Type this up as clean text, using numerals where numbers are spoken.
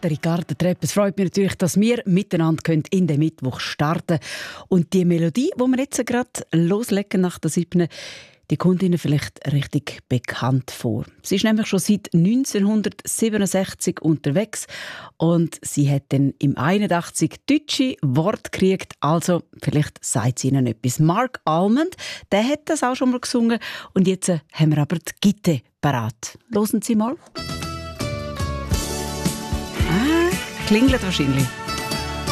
Ricardo Trepp, es freut mich natürlich, dass wir miteinander in den Mittwoch starten können. Und die Melodie, die wir jetzt gerade loslegen nach der 7., die kommt Ihnen vielleicht richtig bekannt vor. Sie ist nämlich schon seit 1967 unterwegs und sie hat dann im 81 deutsche Wort gekriegt. Also, vielleicht sagt sie Ihnen etwas. Mark Almond, der hat das auch schon mal gesungen. Und jetzt haben wir aber die Gitte parat. Hören Sie mal. Klingelt wahrscheinlich.